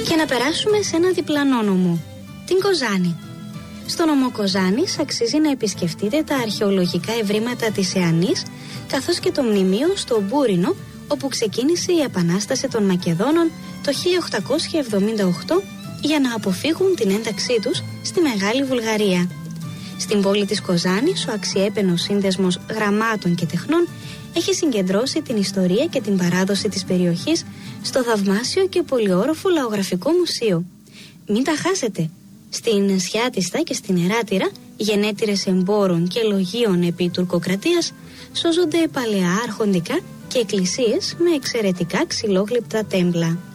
Και να περάσουμε σε ένα διπλανό νομό, την Κοζάνη. Στο νομό Κοζάνης αξίζει να επισκεφτείτε τα αρχαιολογικά ευρήματα της Εανής, καθώς και το μνημείο στο Μπούρινο, όπου ξεκίνησε η Επανάσταση των Μακεδόνων το 1878 για να αποφύγουν την ένταξή τους στη Μεγάλη Βουλγαρία. Στην πόλη της Κοζάνης, ο αξιέπαινος σύνδεσμος γραμμάτων και τεχνών έχει συγκεντρώσει την ιστορία και την παράδοση της περιοχής στο θαυμάσιο και πολυόροφο λαογραφικό μουσείο. Μην τα χάσετε! Στην Σιάτιστα και στην Εράτηρα, γενέτειρες εμπόρων και λογίων επί τουρκοκρατίας, σώζονται παλαιά αρχοντικά και εκκλησίες με εξαιρετικά ξυλόγλυπτα τέμπλα.